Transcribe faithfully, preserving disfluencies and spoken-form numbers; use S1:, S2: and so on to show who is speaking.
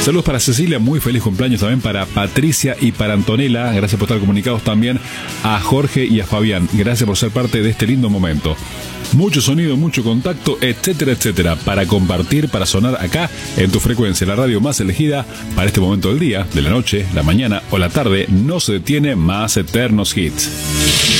S1: Saludos para Cecilia, muy feliz cumpleaños también para Patricia y para Antonella. Gracias por estar comunicados también a Jorge y a Fabián. Gracias por ser parte de este lindo momento. Mucho sonido, mucho contacto, etcétera, etcétera, para compartir, para sonar acá en tu frecuencia, la radio más elegida para este momento del día, de la noche, la mañana o la tarde. No se detiene, más eternos hits.